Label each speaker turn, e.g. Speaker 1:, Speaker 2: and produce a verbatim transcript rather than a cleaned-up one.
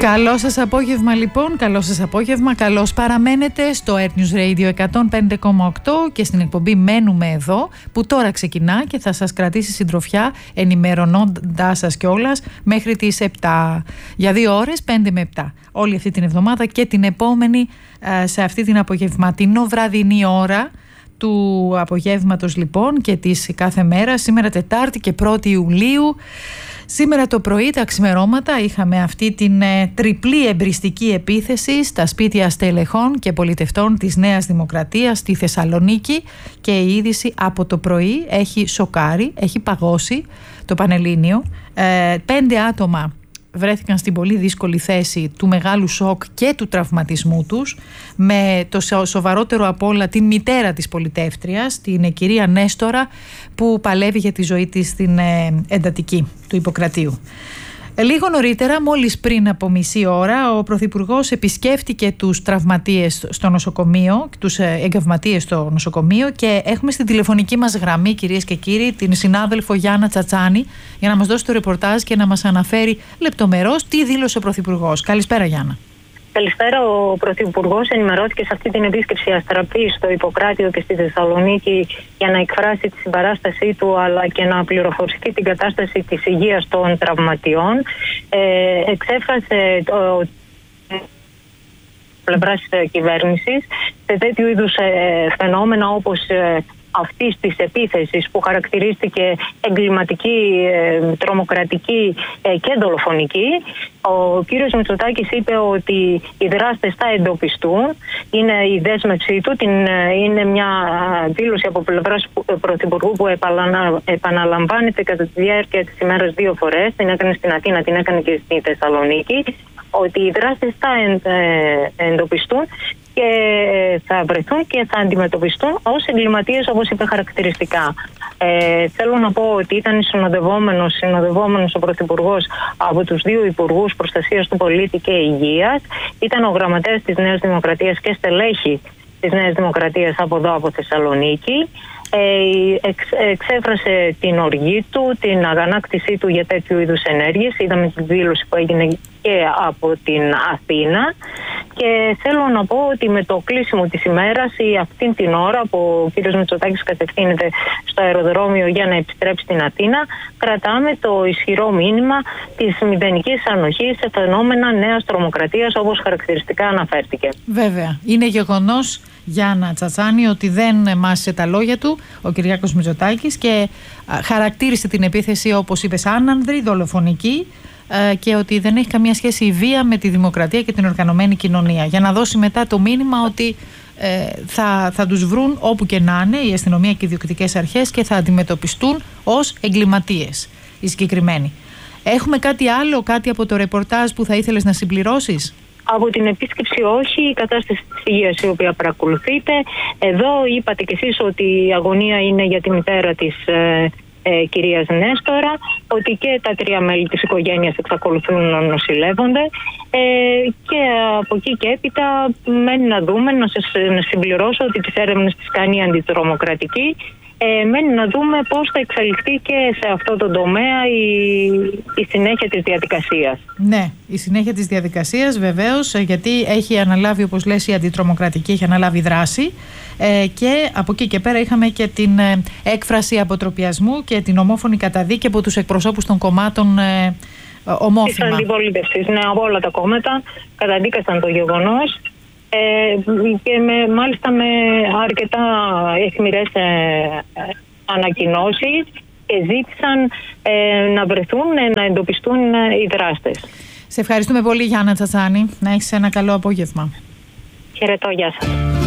Speaker 1: Καλό σας απόγευμα λοιπόν, καλό σας απόγευμα, καλώς παραμένετε στο Earth News Radio εκατόν πέντε κόμμα οκτώ και στην εκπομπή Μένουμε Εδώ, που τώρα ξεκινά και θα σας κρατήσει συντροφιά ενημερωνώντας σας κιόλας μέχρι τις επτά, για δύο ώρες, πέντε με επτά, όλη αυτή την εβδομάδα και την επόμενη σε αυτή την απογευματινό βραδινή ώρα του απογεύματος λοιπόν και της κάθε μέρα, σήμερα Τετάρτη και πρώτη Ιουλίου. Σήμερα το πρωί τα ξημερώματα είχαμε αυτή την ε, τριπλή εμπριστική επίθεση στα σπίτια στελεχών και πολιτευτών της Νέας Δημοκρατίας στη Θεσσαλονίκη, και η είδηση από το πρωί έχει σοκάρει, έχει παγώσει το Πανελλήνιο. Ε, πέντε άτομα βρέθηκαν στην πολύ δύσκολη θέση του μεγάλου σοκ και του τραυματισμού τους, με το σοβαρότερο από όλα την μητέρα της πολιτεύτριας, την κυρία Νέστορα, που παλεύει για τη ζωή της στην εντατική του Ιπποκρατίου. Λίγο νωρίτερα, μόλις πριν από μισή ώρα, ο Πρωθυπουργός επισκέφτηκε τους τραυματίες στο νοσοκομείο, τους εγκαυματίες στο νοσοκομείο, και έχουμε στην τηλεφωνική μας γραμμή, κυρίες και κύριοι, την συνάδελφο Γιάννα Τσατσάνη, για να μας δώσει το ρεπορτάζ και να μας αναφέρει λεπτομερώς τι δήλωσε ο Πρωθυπουργός. Καλησπέρα, Γιάννα.
Speaker 2: Καλησπέρα. Ο Πρωθυπουργός ενημερώθηκε σε αυτή την επίσκεψη αστραπή στο Ιπποκράτιο και στη Θεσσαλονίκη για να εκφράσει τη συμπαράστασή του, αλλά και να πληροφορηθεί την κατάσταση της υγείας των τραυματιών. Ε, εξέφρασε το πλευράς της κυβέρνησης σε τέτοιου είδους ε, φαινόμενα όπως ε, αυτής της επίθεσης, που χαρακτηρίστηκε εγκληματική, ε, τρομοκρατική ε, και δολοφονική. Ο κύριος Μητσοτάκης είπε ότι οι δράστες θα εντοπιστούν. Είναι η δέσμευσή του, την, είναι μια δήλωση από πλευράς Πρωθυπουργού που επαναλα, επαναλαμβάνεται κατά τη διάρκεια της ημέρας δύο φορές. Την έκανε στην Αθήνα, την έκανε και στη Θεσσαλονίκη, ότι οι δράστες θα εντοπιστούν και θα βρεθούν και θα αντιμετωπιστούν ως εγκληματίες, όπως είπε χαρακτηριστικά. Ε, θέλω να πω ότι ήταν συνοδευόμενος, συνοδευόμενος ο Πρωθυπουργός από τους δύο Υπουργούς Προστασίας του Πολίτη και Υγείας. Ήταν ο γραμματέας της Νέας Δημοκρατίας και στελέχη της Νέας Δημοκρατίας από εδώ, από Θεσσαλονίκη. Ε, εξ, εξέφρασε την οργή του, την αγανάκτησή του για τέτοιου είδους ενέργειες. Είδαμε τη δήλωση που έγινε και από την Αθήνα, και θέλω να πω ότι με το κλείσιμο της ημέρας ή αυτήν την ώρα που ο κ. Μητσοτάκης κατευθύνεται στο αεροδρόμιο για να επιστρέψει στην Αθήνα, κρατάμε το ισχυρό μήνυμα της μηδενικής ανοχής σε φαινόμενα νέας τρομοκρατίας, όπως χαρακτηριστικά αναφέρθηκε.
Speaker 1: Βέβαια, είναι γεγονός, Γιάννα Τσατσάνη, ότι δεν μάσησε τα λόγια του ο Κυριάκος Μητσοτάκης και χαρακτήρισε την επίθεση, όπως είπες, άνανδρη, δολοφονική, και ότι δεν έχει καμία σχέση η βία με τη δημοκρατία και την οργανωμένη κοινωνία, για να δώσει μετά το μήνυμα ότι ε, θα, θα τους βρουν όπου και να είναι η αστυνομία και οι διοικητικές αρχές και θα αντιμετωπιστούν ως εγκληματίες οι συγκεκριμένοι. Έχουμε κάτι άλλο, κάτι από το ρεπορτάζ που θα ήθελες να συμπληρώσεις?
Speaker 2: Από την επίσκεψη όχι, η κατάσταση της υγείας η οποία παρακολουθείτε. Εδώ είπατε κι εσείς ότι η αγωνία είναι για τη μητέρα της ε, ε, κυρίας Νέστορα, ότι και τα τρία μέλη της οικογένειας εξακολουθούν να νοσηλεύονται, ε, και από εκεί και έπειτα μένει να δούμε, να σας να συμπληρώσω ότι τις έρευνες τις κάνει η αντιτρομοκρατική. Ε, μένει να δούμε πώς θα εξελιχθεί και σε αυτό το τομέα η, η συνέχεια της διαδικασίας.
Speaker 1: Ναι, η συνέχεια της διαδικασίας βεβαίως, γιατί έχει αναλάβει, όπως λες, η αντιτρομοκρατική έχει αναλάβει δράση, ε, και από εκεί και πέρα είχαμε και την ε, έκφραση αποτροπιασμού και την ομόφωνη καταδίκη από τους εκπροσώπους των κομμάτων ε, ομόφωνα.
Speaker 2: Της αντιπολίτευσης, ναι, από όλα τα κόμματα καταδίκασαν το γεγονός. Ε, και με, μάλιστα με αρκετά αιχμηρές ε, ανακοινώσεις, και ζήτησαν ε, να βρεθούν, ε, να εντοπιστούν ε, οι δράστες.
Speaker 1: Σε ευχαριστούμε πολύ, Γιάννα Τσατσάνη. Να έχεις ένα καλό απόγευμα.
Speaker 2: Χαιρετώ, γεια σας.